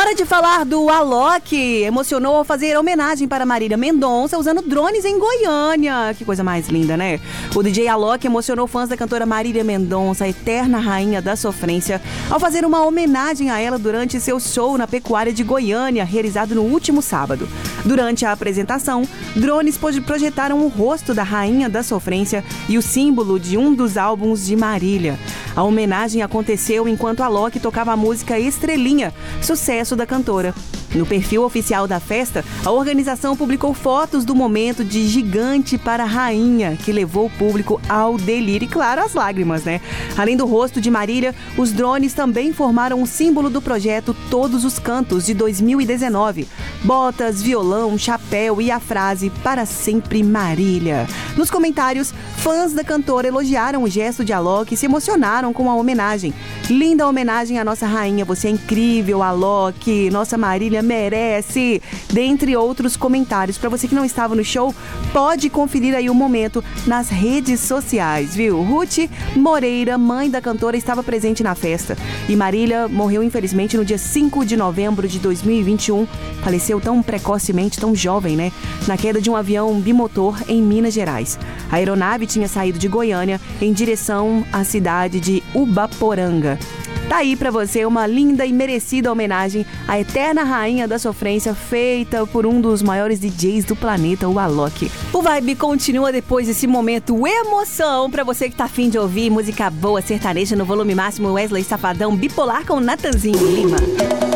Hora de falar do Alok. Emocionou ao fazer homenagem para Marília Mendonça usando drones em Goiânia. Que coisa mais linda, né? O DJ Alok emocionou fãs da cantora Marília Mendonça, a eterna rainha da sofrência, ao fazer uma homenagem a ela durante seu show na Pecuária de Goiânia, realizado no último sábado. Durante a apresentação, drones projetaram o rosto da rainha da sofrência e o símbolo de um dos álbuns de Marília. A homenagem aconteceu enquanto Alok tocava a música Estrelinha, sucesso da cantora. No perfil oficial da festa, a organização publicou fotos do momento de gigante para a rainha, que levou o público ao delírio e, claro, às lágrimas, né? Além do rosto de Marília, os drones também formaram o símbolo do projeto Todos os Cantos, de 2019. Botas, violão, chapéu e a frase "Para sempre Marília". Nos comentários, fãs da cantora elogiaram o gesto de Alok e se emocionaram com a homenagem. Linda homenagem à nossa rainha, você é incrível, Alok, nossa Marília merece, dentre outros comentários. Para você que não estava no show, pode conferir aí o momento nas redes sociais, viu? Ruth Moreira, mãe da cantora, estava presente na festa. E Marília morreu infelizmente no dia 5 de novembro de 2021. Faleceu tão precocemente, tão jovem, né? Na queda de um avião bimotor em Minas Gerais. A aeronave tinha saído de Goiânia em direção à cidade de Ubaporanga. Tá aí pra você uma linda e merecida homenagem à eterna rainha da sofrência, feita por um dos maiores DJs do planeta, o Alok. O Vibe continua depois desse momento emoção pra você que tá afim de ouvir música boa sertaneja no volume máximo. Wesley Safadão, Bipolar com Natanzinho Lima.